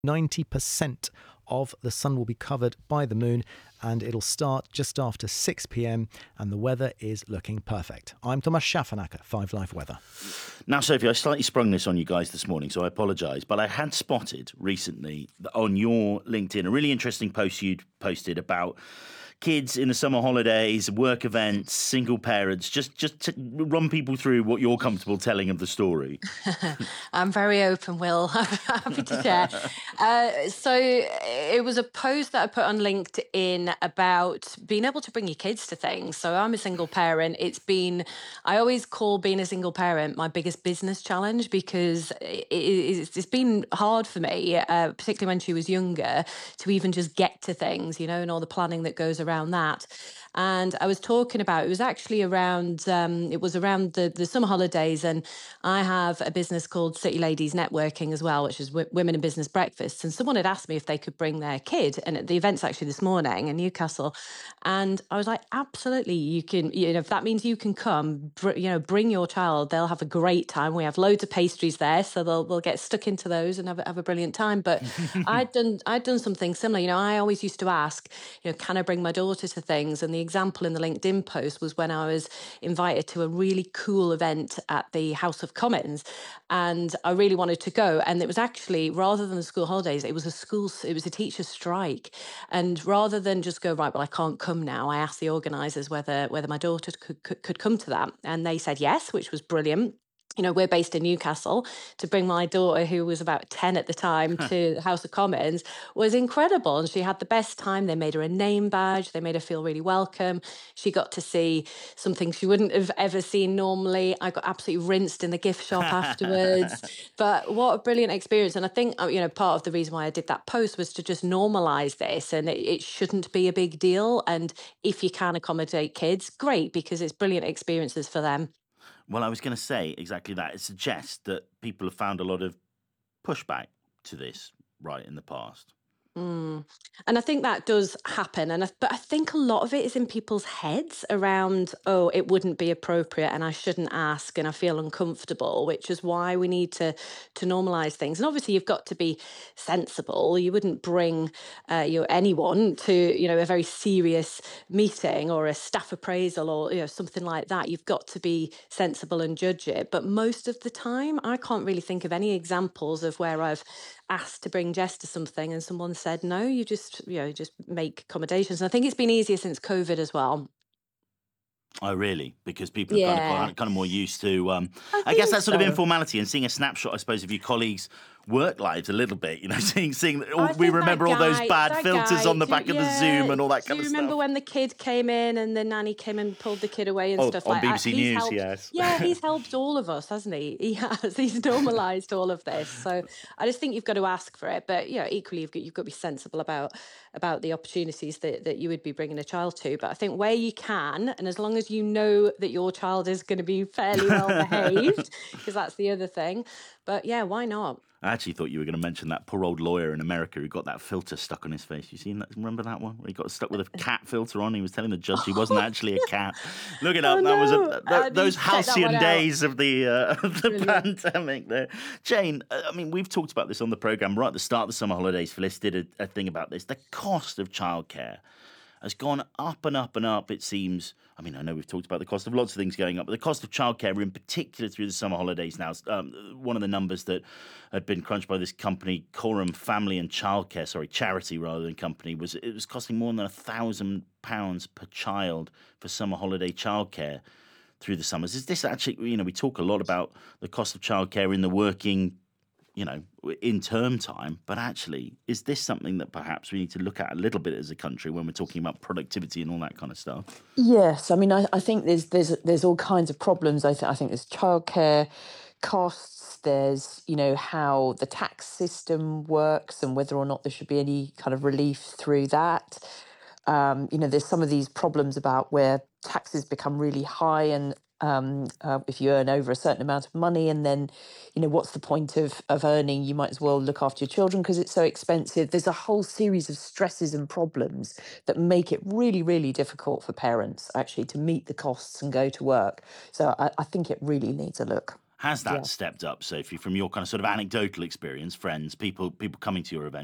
90% of the sun will be covered by the moon, and it'll start just after 6 p.m. and the weather is looking perfect. I'm Thomas Schaffenacker, 5 Live Weather. Now, Sophie, I slightly sprung this on you guys this morning, so I apologise, but I had spotted recently on your LinkedIn a really interesting post you'd posted about kids in the summer holidays, work events, single parents. Just to run people through what you're comfortable telling of the story. I'm very open, Will. I'm happy to share. So it was a post that I put on LinkedIn about being able to bring your kids to things. So I'm a single parent. I always call being a single parent my biggest business challenge because it's been hard for me, particularly when she was younger, to even just get to things, and all the planning that goes around that. And I was talking about, it was around the summer holidays, and I have a business called City Ladies Networking as well, which is women in business breakfasts. And someone had asked me if they could bring their kid, and the event's actually this morning in Newcastle. And I was like, absolutely, you can, if that means you can come, bring your child, they'll have a great time. We have loads of pastries there, so they'll get stuck into those and have a brilliant time. But I'd done something similar. I always used to ask, can I bring my daughter to things? And the example in the LinkedIn post was when I was invited to a really cool event at the House of Commons, and I really wanted to go. And it was actually, rather than the school holidays, it was a teacher's strike. And rather than just go, right, well, I can't come now, I asked the organisers whether my daughter could come to that, and they said yes, which was brilliant. We're based in Newcastle. To bring my daughter, who was about 10 at the time, to the House of Commons was incredible. And she had the best time. They made her a name badge. They made her feel really welcome. She got to see something she wouldn't have ever seen normally. I got absolutely rinsed in the gift shop afterwards. But what a brilliant experience. And I think, part of the reason why I did that post was to just normalise this. And it shouldn't be a big deal. And if you can accommodate kids, great, because it's brilliant experiences for them. Well, I was going to say exactly that. It suggests that people have found a lot of pushback to this right in the past. And I think that does happen. But I think a lot of it is in people's heads around, it wouldn't be appropriate and I shouldn't ask and I feel uncomfortable, which is why we need to normalise things. And obviously you've got to be sensible. You wouldn't bring anyone to, a very serious meeting or a staff appraisal or, something like that. You've got to be sensible and judge it. But most of the time, I can't really think of any examples of where I've asked to bring Jess to something and someone said no. You just make accommodations. And I think it's been easier since COVID as well. Oh, really? Because people are kind of more used to, I guess, that sort of informality and seeing a snapshot, I suppose, of your colleagues' work lives a little bit, seeing we remember all those bad filters on the back of the Zoom and all that kind of stuff. Do you remember when the kid came in and the nanny came and pulled the kid away and stuff like that? On BBC News, yes. Yeah, he's helped all of us, hasn't he? He has. He's normalised all of this. So I just think you've got to ask for it. But, equally, you've got to be sensible about the opportunities that you would be bringing a child to. But I think where you can, and as long as you know that your child is going to be fairly well behaved, because that's the other thing. But yeah, why not? I actually thought you were going to mention that poor old lawyer in America who got that filter stuck on his face. You seen that? Remember that one? Where he got stuck with a cat filter on. He was telling the judge he wasn't actually a cat. Look it up. Oh, that was those halcyon that days of the pandemic there. Jane, we've talked about this on the programme right at the start of the summer holidays. Phyllis did a thing about this. The cost of childcare has gone up and up and up, it seems. I know we've talked about the cost of lots of things going up, but the cost of childcare in particular through the summer holidays now, one of the numbers that had been crunched by this company, Coram Family and Childcare, charity rather than company, was costing more than £1,000 per child for summer holiday childcare through the summers. Is this actually, we talk a lot about the cost of childcare in the working in term time, but actually, is this something that perhaps we need to look at a little bit as a country when we're talking about productivity and all that kind of stuff? Yes, I think there's all kinds of problems. I think there's childcare costs. There's how the tax system works and whether or not there should be any kind of relief through that. There's some of these problems about where taxes become really high and if you earn over a certain amount of money and then, what's the point of earning? You might as well look after your children because it's so expensive. There's a whole series of stresses and problems that make it really, really difficult for parents actually to meet the costs and go to work. So I think it really needs a look. Has that Yeah. stepped up, Sophie, from your kind of sort of anecdotal experience, friends, people coming to your events?